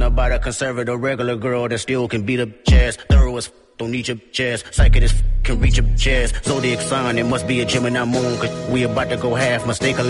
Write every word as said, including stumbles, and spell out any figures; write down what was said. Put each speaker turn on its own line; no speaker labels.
about a conservative regular girl that still can beat up chairs. Thorough as f- don't need your chairs. Psychic as f- can reach your chairs. Zodiac sign, it must be a Gemini moon, cause we about to go half mistakenly.